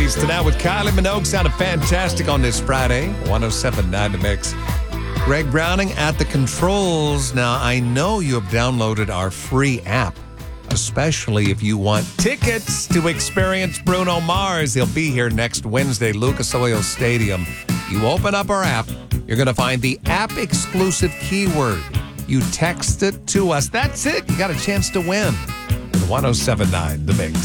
Melodies tonight with Kylie Minogue. Sounded fantastic on this Friday. 107.9 The Mix. Greg Browning at the controls. Now, I know you have downloaded our free app, especially if you want tickets to experience Bruno Mars. He'll be here next Wednesday, Lucas Oil Stadium. You open up our app, you're going to find the app-exclusive keyword. You text it to us. That's it. You got a chance to win. 107.9 The Mix.